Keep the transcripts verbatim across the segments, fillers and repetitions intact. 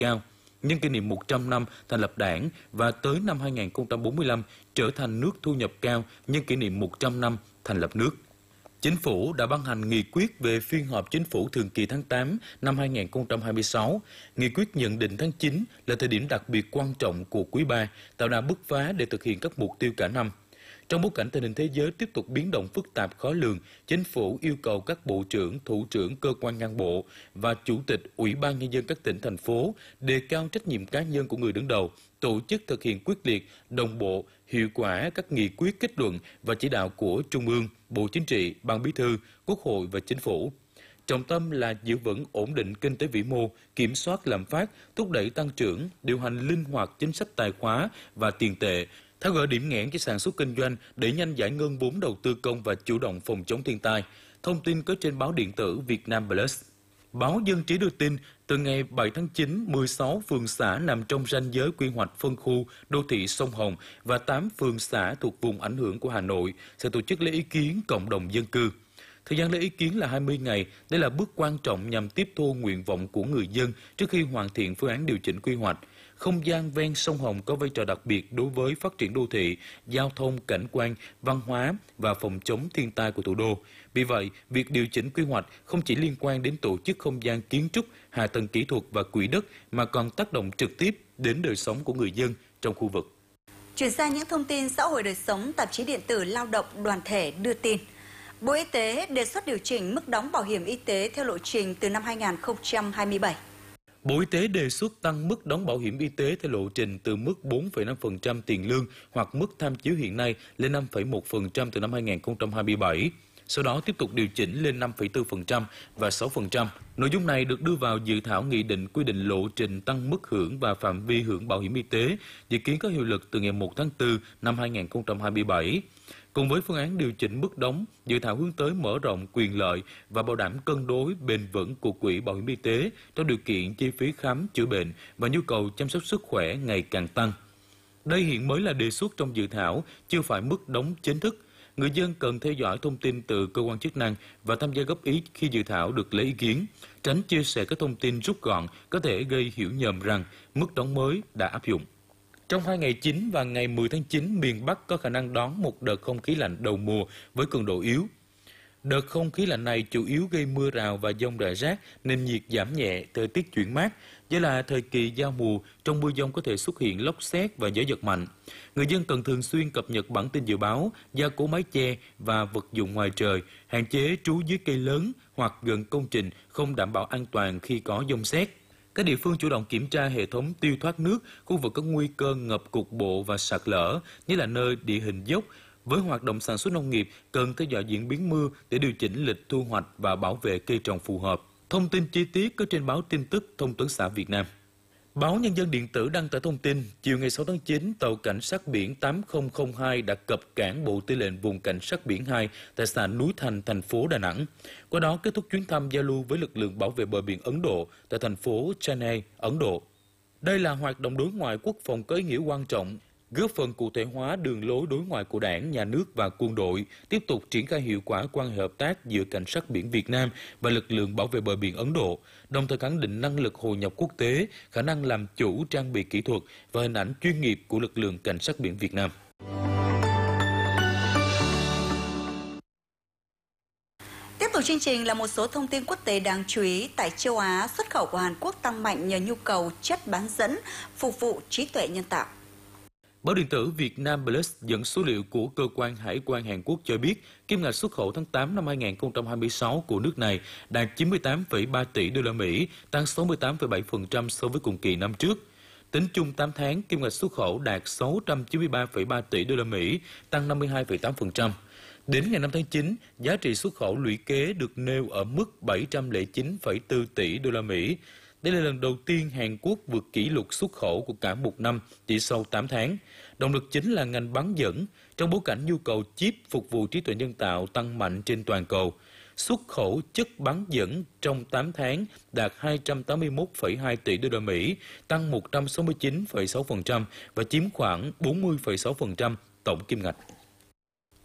cao, nhân kỷ niệm một trăm năm thành lập Đảng và tới năm hai nghìn không trăm bốn mươi lăm trở thành nước thu nhập cao nhân kỷ niệm một trăm năm thành lập nước. Chính phủ đã ban hành nghị quyết về phiên họp chính phủ thường kỳ tháng tám năm hai nghìn không trăm hai mươi sáu. Nghị quyết nhận định tháng chín là thời điểm đặc biệt quan trọng của quý ba, tạo đà bứt phá để thực hiện các mục tiêu cả năm. Trong bối cảnh tình hình thế giới tiếp tục biến động phức tạp khó lường, Chính phủ yêu cầu các bộ trưởng, thủ trưởng cơ quan ngang bộ và chủ tịch Ủy ban Nhân dân các tỉnh, thành phố đề cao trách nhiệm cá nhân của người đứng đầu, tổ chức thực hiện quyết liệt, đồng bộ, hiệu quả các nghị quyết, kết luận và chỉ đạo của Trung ương, Bộ Chính trị, Ban Bí thư, Quốc hội và Chính phủ. Trọng tâm là giữ vững ổn định kinh tế vĩ mô, kiểm soát lạm phát, thúc đẩy tăng trưởng, điều hành linh hoạt chính sách tài khóa và tiền tệ, tháo gỡ điểm nghẽn cho sản xuất kinh doanh, đẩy nhanh giải ngân vốn đầu tư công và chủ động phòng chống thiên tai. Thông tin có trên báo điện tử Vietnam Plus. Báo Dân trí đưa tin, từ ngày bảy tháng chín, mười sáu phường xã nằm trong ranh giới quy hoạch phân khu đô thị sông Hồng và tám phường xã thuộc vùng ảnh hưởng của Hà Nội sẽ tổ chức lấy ý kiến cộng đồng dân cư. Thời gian lấy ý kiến là hai mươi ngày. Đây là bước quan trọng nhằm tiếp thu nguyện vọng của người dân trước khi hoàn thiện phương án điều chỉnh quy hoạch. Không gian ven sông Hồng có vai trò đặc biệt đối với phát triển đô thị, giao thông, cảnh quan, văn hóa và phòng chống thiên tai của thủ đô. Vì vậy, việc điều chỉnh quy hoạch không chỉ liên quan đến tổ chức không gian kiến trúc, hạ tầng kỹ thuật và quỹ đất, mà còn tác động trực tiếp đến đời sống của người dân trong khu vực. Chuyển sang những thông tin xã hội đời sống, tạp chí điện tử Lao động Đoàn thể đưa tin. Bộ Y tế đề xuất điều chỉnh mức đóng bảo hiểm y tế theo lộ trình từ năm hai nghìn không trăm hai mươi bảy. Bộ Y tế đề xuất tăng mức đóng bảo hiểm y tế theo lộ trình từ mức bốn phẩy năm phần trăm tiền lương hoặc mức tham chiếu hiện nay lên năm phẩy một phần trăm từ năm hai nghìn không trăm hai mươi bảy. Sau đó tiếp tục điều chỉnh lên năm phẩy bốn phần trăm và sáu phần trăm. Nội dung này được đưa vào dự thảo nghị định quy định lộ trình tăng mức hưởng và phạm vi hưởng bảo hiểm y tế, dự kiến có hiệu lực từ ngày một tháng tư năm hai nghìn không trăm hai mươi bảy. Cùng với phương án điều chỉnh mức đóng, dự thảo hướng tới mở rộng quyền lợi và bảo đảm cân đối bền vững của quỹ bảo hiểm y tế trong điều kiện chi phí khám chữa bệnh và nhu cầu chăm sóc sức khỏe ngày càng tăng. Đây hiện mới là đề xuất trong dự thảo, chưa phải mức đóng chính thức. Người dân cần theo dõi thông tin từ cơ quan chức năng và tham gia góp ý khi dự thảo được lấy ý kiến, tránh chia sẻ các thông tin rút gọn có thể gây hiểu nhầm rằng mức đóng mới đã áp dụng. Trong hai ngày chín và ngày mười tháng chín, miền Bắc có khả năng đón một đợt không khí lạnh đầu mùa với cường độ yếu. Đợt không khí lạnh này chủ yếu gây mưa rào và dông rải rác nên nhiệt giảm nhẹ, thời tiết chuyển mát. Do là thời kỳ giao mùa, trong mưa dông có thể xuất hiện lốc sét và gió giật mạnh. Người dân cần thường xuyên cập nhật bản tin dự báo, gia cố mái che và vật dụng ngoài trời, hạn chế trú dưới cây lớn hoặc gần công trình không đảm bảo an toàn khi có dông sét. Các địa phương chủ động kiểm tra hệ thống tiêu thoát nước, khu vực có nguy cơ ngập cục bộ và sạt lở, như là nơi địa hình dốc. Với hoạt động sản xuất nông nghiệp, cần theo dõi diễn biến mưa để điều chỉnh lịch thu hoạch và bảo vệ cây trồng phù hợp. Thông tin chi tiết có trên báo tin tức Thông tấn xã Việt Nam. Báo Nhân dân điện tử đăng tải thông tin, chiều ngày sáu tháng chín, tàu cảnh sát biển tám nghìn không hai đã cập cảng Bộ Tư lệnh Vùng Cảnh sát biển hai tại xã Núi Thành, thành phố Đà Nẵng. Qua đó kết thúc chuyến thăm giao lưu với lực lượng bảo vệ bờ biển Ấn Độ tại thành phố Chennai, Ấn Độ. Đây là hoạt động đối ngoại quốc phòng có ý nghĩa quan trọng, góp phần cụ thể hóa đường lối đối ngoại của Đảng, Nhà nước và quân đội, tiếp tục triển khai hiệu quả quan hệ hợp tác giữa Cảnh sát biển Việt Nam và lực lượng bảo vệ bờ biển Ấn Độ, đồng thời khẳng định năng lực hội nhập quốc tế, khả năng làm chủ trang bị kỹ thuật và hình ảnh chuyên nghiệp của lực lượng Cảnh sát biển Việt Nam. Tiếp tục chương trình là một số thông tin quốc tế đáng chú ý. Tại châu Á, xuất khẩu của Hàn Quốc tăng mạnh nhờ nhu cầu chất bán dẫn phục vụ trí tuệ nhân tạo. Báo điện tử Vietnam Plus dẫn số liệu của cơ quan hải quan Hàn Quốc cho biết, kim ngạch xuất khẩu tháng tám năm hai nghìn không trăm hai mươi sáu của nước này đạt chín mươi tám phẩy ba tỷ đô la Mỹ, tăng sáu mươi tám phẩy bảy phần trăm so với cùng kỳ năm trước. Tính chung tám tháng, kim ngạch xuất khẩu đạt sáu trăm chín mươi ba phẩy ba tỷ đô la Mỹ, tăng năm mươi hai phẩy tám phần trăm. Đến ngày năm tháng chín, giá trị xuất khẩu lũy kế được nêu ở mức bảy trăm lẻ chín phẩy bốn tỷ đô la Mỹ. Đây là lần đầu tiên Hàn Quốc vượt kỷ lục xuất khẩu của cả một năm chỉ sau tám tháng. Động lực chính là ngành bán dẫn, trong bối cảnh nhu cầu chip phục vụ trí tuệ nhân tạo tăng mạnh trên toàn cầu. Xuất khẩu chất bán dẫn trong tám tháng đạt hai trăm tám mươi mốt phẩy hai tỷ đô la Mỹ, tăng một trăm sáu mươi chín phẩy sáu phần trăm và chiếm khoảng bốn mươi phẩy sáu phần trăm tổng kim ngạch.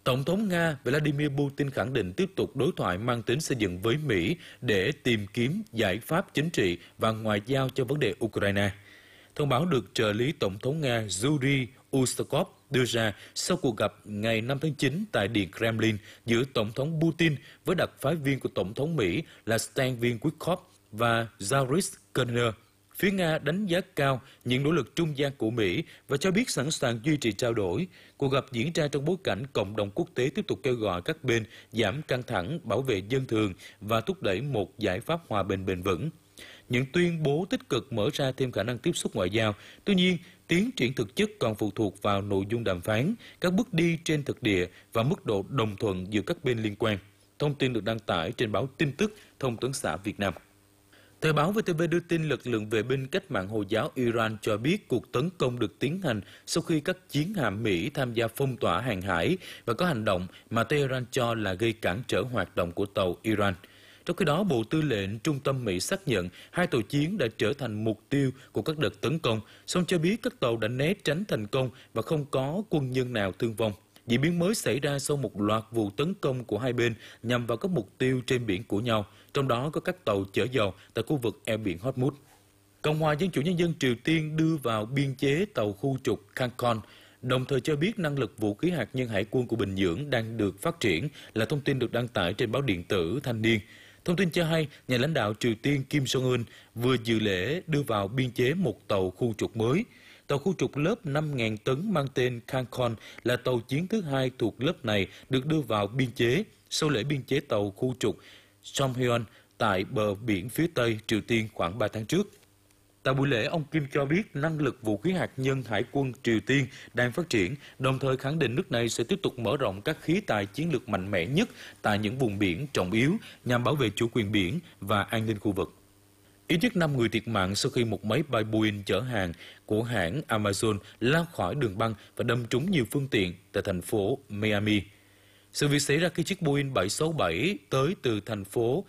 Tổng thống Nga Vladimir Putin khẳng định tiếp tục đối thoại mang tính xây dựng với Mỹ để tìm kiếm giải pháp chính trị và ngoại giao cho vấn đề Ukraine. Thông báo được trợ lý Tổng thống Nga Yuri Usakov đưa ra sau cuộc gặp ngày năm tháng chín tại Điện Kremlin giữa Tổng thống Putin với đặc phái viên của Tổng thống Mỹ là Stanley Witkoff và Jared Kushner. Phía Nga đánh giá cao những nỗ lực trung gian của Mỹ và cho biết sẵn sàng duy trì trao đổi. Cuộc gặp diễn ra trong bối cảnh cộng đồng quốc tế tiếp tục kêu gọi các bên giảm căng thẳng, bảo vệ dân thường và thúc đẩy một giải pháp hòa bình bền vững. Những tuyên bố tích cực mở ra thêm khả năng tiếp xúc ngoại giao. Tuy nhiên, tiến triển thực chất còn phụ thuộc vào nội dung đàm phán, các bước đi trên thực địa và mức độ đồng thuận giữa các bên liên quan. Thông tin được đăng tải trên báo Tin tức Thông tấn xã Việt Nam. Thời báo vê tê vê đưa tin lực lượng vệ binh cách mạng Hồi giáo Iran cho biết cuộc tấn công được tiến hành sau khi các chiến hạm Mỹ tham gia phong tỏa hàng hải và có hành động mà Tehran cho là gây cản trở hoạt động của tàu Iran. Trong khi đó, Bộ Tư lệnh Trung tâm Mỹ xác nhận hai tàu chiến đã trở thành mục tiêu của các đợt tấn công, song cho biết các tàu đã né tránh thành công và không có quân nhân nào thương vong. Diễn biến mới xảy ra sau một loạt vụ tấn công của hai bên nhằm vào các mục tiêu trên biển của nhau, trong đó có các tàu chở dầu tại khu vực eo biển Hormuz. Cộng hòa Dân chủ Nhân dân Triều Tiên đưa vào biên chế tàu khu trục Kankon, đồng thời cho biết năng lực vũ khí hạt nhân hải quân của Bình Nhưỡng đang được phát triển, là thông tin được đăng tải trên báo điện tử Thanh niên. Thông tin cho hay, nhà lãnh đạo Triều Tiên Kim Jong-un vừa dự lễ đưa vào biên chế một tàu khu trục mới. Tàu khu trục lớp năm nghìn tấn mang tên Kankon là tàu chiến thứ hai thuộc lớp này được đưa vào biên chế sau lễ biên chế tàu khu trục Somhyeon tại bờ biển phía Tây Triều Tiên khoảng ba tháng trước. Tại buổi lễ, ông Kim cho biết năng lực vũ khí hạt nhân hải quân Triều Tiên đang phát triển, đồng thời khẳng định nước này sẽ tiếp tục mở rộng các khí tài chiến lược mạnh mẽ nhất tại những vùng biển trọng yếu nhằm bảo vệ chủ quyền biển và an ninh khu vực. Ít nhất năm người thiệt mạng sau khi một máy bay Boeing chở hàng của hãng Amazon lao khỏi đường băng và đâm trúng nhiều phương tiện tại thành phố Miami. Sự việc xảy ra khi chiếc Boeing bảy sáu bảy tới từ thành phố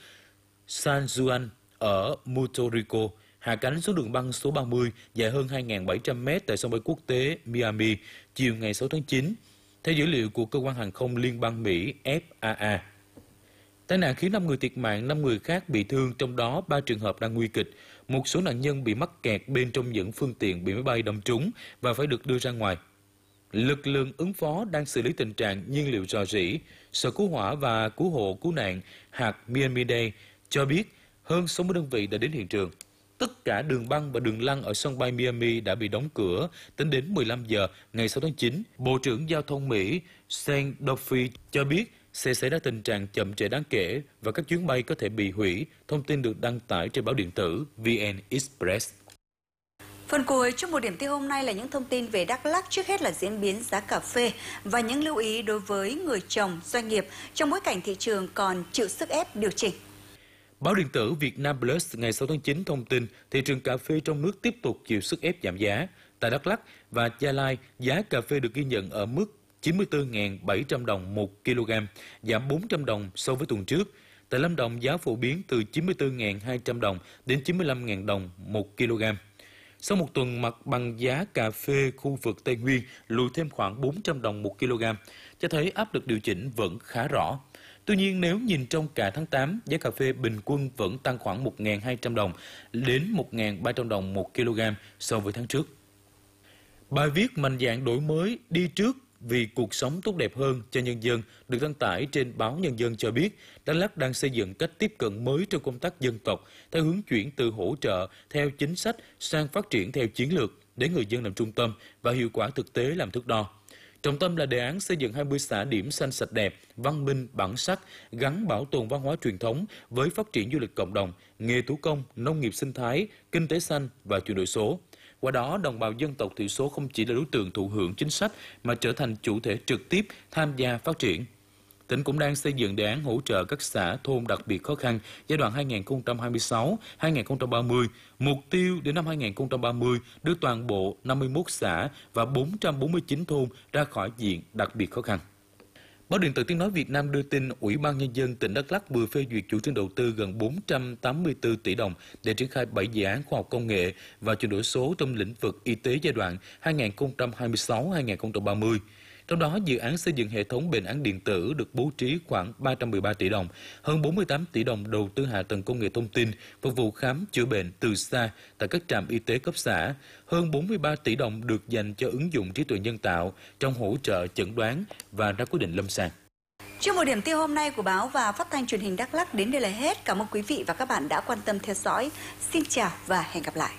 San Juan ở Puerto Rico hạ cánh xuống đường băng số ba mươi dài hơn hai nghìn bảy trăm mét tại sân bay quốc tế Miami chiều ngày sáu tháng chín, theo dữ liệu của cơ quan hàng không liên bang Mỹ F A A. Tai nạn khiến năm người thiệt mạng, năm người khác bị thương, trong đó ba trường hợp đang nguy kịch. Một số nạn nhân bị mắc kẹt bên trong những phương tiện bị máy bay đâm trúng và phải được đưa ra ngoài. Lực lượng ứng phó đang xử lý tình trạng nhiên liệu rò rỉ. Sở Cứu hỏa và Cứu hộ Cứu nạn hạt Miami-Dade cho biết hơn sáu mươi đơn vị đã đến hiện trường. Tất cả đường băng và đường lăn ở sân bay Miami đã bị đóng cửa tính đến mười lăm giờ ngày sáu tháng chín. Bộ trưởng Giao thông Mỹ Shane Duffy cho biết sẽ xảy ra tình trạng chậm trễ đáng kể và các chuyến bay có thể bị hủy. Thông tin được đăng tải trên báo điện tử vê en Express. Phần cuối trong một điểm tin hôm nay là những thông tin về Đắk Lắk, trước hết là diễn biến giá cà phê và những lưu ý đối với người trồng, doanh nghiệp trong bối cảnh thị trường còn chịu sức ép điều chỉnh. Báo điện tử Việt Nam Plus ngày sáu tháng chín thông tin thị trường cà phê trong nước tiếp tục chịu sức ép giảm giá. Tại Đắk Lắk và Gia Lai, giá cà phê được ghi nhận ở mức chín mươi tư nghìn bảy trăm đồng một kg, giảm bốn trăm đồng so với tuần trước. Tại Lâm Đồng, giá phổ biến từ chín mươi tư nghìn hai trăm đồng đến chín mươi lăm nghìn đồng một kg. Sau một tuần mặt bằng giá cà phê khu vực Tây Nguyên lùi thêm khoảng bốn trăm đồng một kg, cho thấy áp lực điều chỉnh vẫn khá rõ. Tuy nhiên, nếu nhìn trong cả tháng tám, giá cà phê bình quân vẫn tăng khoảng một nghìn hai trăm đồng đến một nghìn ba trăm đồng một kg so với tháng trước. Bài viết mạnh dạn đổi mới đi trước vì cuộc sống tốt đẹp hơn cho nhân dân được đăng tải trên báo Nhân dân cho biết Đắk Lắk đang xây dựng cách tiếp cận mới trong công tác dân tộc theo hướng chuyển từ hỗ trợ theo chính sách sang phát triển theo chiến lược để người dân làm trung tâm và hiệu quả thực tế làm thước đo. Trọng tâm là đề án xây dựng hai mươi xã điểm xanh sạch đẹp, văn minh, bản sắc, gắn bảo tồn văn hóa truyền thống với phát triển du lịch cộng đồng, nghề thủ công, nông nghiệp sinh thái, kinh tế xanh và chuyển đổi số. Qua đó, đồng bào dân tộc thiểu số không chỉ là đối tượng thụ hưởng chính sách mà trở thành chủ thể trực tiếp tham gia phát triển. Tỉnh cũng đang xây dựng đề án hỗ trợ các xã thôn đặc biệt khó khăn giai đoạn hai nghìn không trăm hai mươi sáu đến hai nghìn không trăm ba mươi, mục tiêu đến năm hai nghìn không trăm ba mươi đưa toàn bộ năm mươi mốt xã và bốn trăm bốn mươi chín thôn ra khỏi diện đặc biệt khó khăn. Báo điện tử Tiếng nói Việt Nam đưa tin Ủy ban Nhân dân tỉnh Đắk Lắk vừa phê duyệt chủ trương đầu tư gần bốn trăm tám mươi tư tỷ đồng để triển khai bảy dự án khoa học công nghệ và chuyển đổi số trong lĩnh vực y tế giai đoạn hai nghìn không trăm hai mươi sáu đến hai nghìn không trăm ba mươi. Trong đó, dự án xây dựng hệ thống bệnh án điện tử được bố trí khoảng ba trăm mười ba tỷ đồng, hơn bốn mươi tám tỷ đồng đầu tư hạ tầng công nghệ thông tin, phục vụ khám chữa bệnh từ xa tại các trạm y tế cấp xã, hơn bốn mươi ba tỷ đồng được dành cho ứng dụng trí tuệ nhân tạo trong hỗ trợ chẩn đoán và ra quyết định lâm sàng. Chuyên mục điểm tiêu hôm nay của báo và phát thanh truyền hình Đắk Lắk đến đây là hết. Cảm ơn quý vị và các bạn đã quan tâm theo dõi. Xin chào và hẹn gặp lại.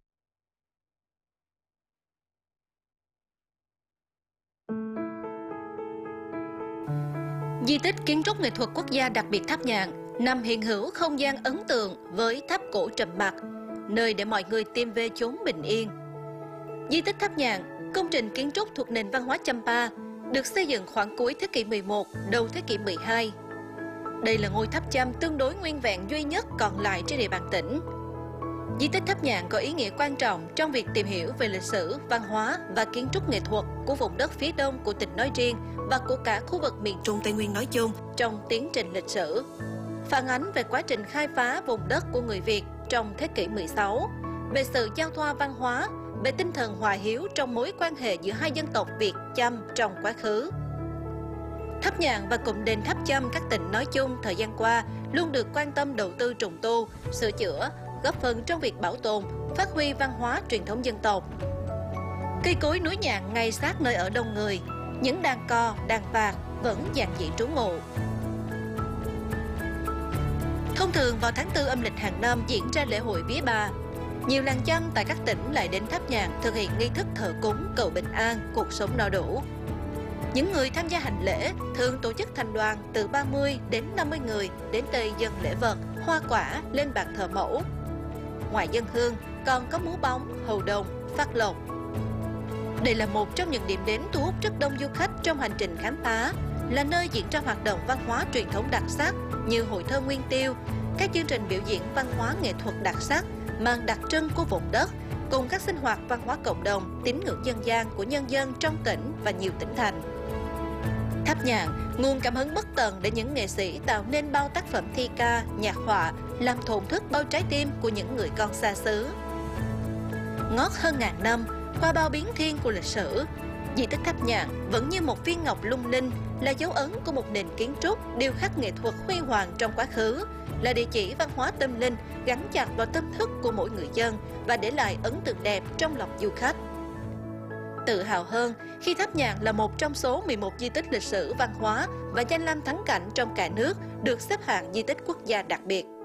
Di tích kiến trúc nghệ thuật quốc gia đặc biệt Tháp Nhạn nằm hiện hữu không gian ấn tượng với tháp cổ trầm mặc, nơi để mọi người tìm về chốn bình yên. Di tích Tháp Nhạn, công trình kiến trúc thuộc nền văn hóa Champa, được xây dựng khoảng cuối thế kỷ mười một, đầu thế kỷ mười hai. Đây là ngôi tháp Chăm tương đối nguyên vẹn duy nhất còn lại trên địa bàn tỉnh. Di tích Tháp Nhạn có ý nghĩa quan trọng trong việc tìm hiểu về lịch sử, văn hóa và kiến trúc nghệ thuật của vùng đất phía đông của tỉnh nói riêng và của cả khu vực miền Trung Tây Nguyên nói chung trong tiến trình lịch sử. Phản ánh về quá trình khai phá vùng đất của người Việt trong thế kỷ mười sáu, về sự giao thoa văn hóa, về tinh thần hòa hiếu trong mối quan hệ giữa hai dân tộc Việt Chăm trong quá khứ. Tháp Nhạn và cụm đền Tháp Chăm các tỉnh nói chung thời gian qua luôn được quan tâm đầu tư trùng tu, sửa chữa, góp phần trong việc bảo tồn, phát huy văn hóa truyền thống dân tộc. Cây cối núi Nhạn ngay sát nơi ở đông người, những đàn co, đàn vạc vẫn giản dị trú ngụ. Thông thường vào tháng tư âm lịch hàng năm diễn ra lễ hội Vía Bà. Nhiều làng Chăm tại các tỉnh lại đến Tháp Nhạn thực hiện nghi thức thờ cúng cầu bình an, cuộc sống no đủ. Những người tham gia hành lễ thường tổ chức thành đoàn từ ba mươi đến năm mươi người đến đây dâng lễ vật, hoa quả lên bàn thờ mẫu. Ngoài dân hương còn có múa bóng, hầu đồng, phát lộc. Đây là một trong những điểm đến thu hút rất đông du khách trong hành trình khám phá, là nơi diễn ra hoạt động văn hóa truyền thống đặc sắc như hội thơ Nguyên Tiêu, các chương trình biểu diễn văn hóa nghệ thuật đặc sắc mang đặc trưng của vùng đất, cùng các sinh hoạt văn hóa cộng đồng, tín ngưỡng dân gian của nhân dân trong tỉnh và nhiều tỉnh thành. Tháp Nhạn, nguồn cảm hứng bất tận để những nghệ sĩ tạo nên bao tác phẩm thi ca, nhạc họa, làm thổn thức bao trái tim của những người con xa xứ. Ngót hơn ngàn năm, qua bao biến thiên của lịch sử, di tích Tháp Nhạn vẫn như một viên ngọc lung linh, là dấu ấn của một nền kiến trúc, điêu khắc nghệ thuật huy hoàng trong quá khứ, là địa chỉ văn hóa tâm linh gắn chặt vào tâm thức của mỗi người dân và để lại ấn tượng đẹp trong lòng du khách. Tự hào hơn khi Tháp Nhạn là một trong số mười một di tích lịch sử văn hóa và danh lam thắng cảnh trong cả nước được xếp hạng di tích quốc gia đặc biệt.